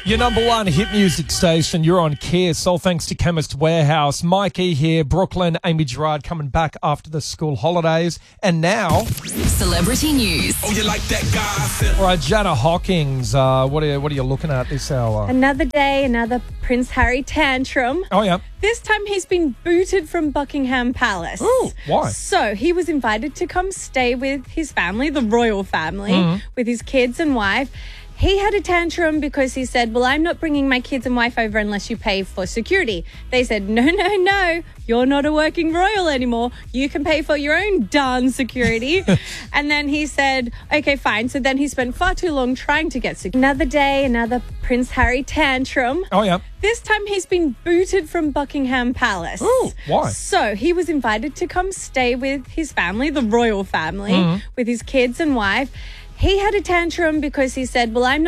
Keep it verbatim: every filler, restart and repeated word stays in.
Your number one hit music station, you're on Kiss, all thanks to Chemist Warehouse. Mikey here, Brooklyn, Amy Gerard coming back after the school holidays. And now... Celebrity news. Oh, you like that gossip? All right, Jana Hawkins, uh, what, are you, what are you looking at this hour? Another day, another Prince Harry tantrum. Oh, yeah. This time he's been booted from Buckingham Palace. Ooh, why? So he was invited to come stay with his family, the royal family, Mm-hmm. with his kids and wife. He had a tantrum because he said, well, I'm not bringing my kids and wife over unless you pay for security. They said, no, no, no, you're not a working royal anymore. You can pay for your own darn security. And then he said, okay, fine. So then he spent far too long trying to get security. Another day, another Prince Harry tantrum. Oh, yeah. This time he's been booted from Buckingham Palace. Ooh, why? So he was invited to come stay with his family, the royal family, Mm-hmm. with his kids and wife. He had a tantrum because he said, well, I'm not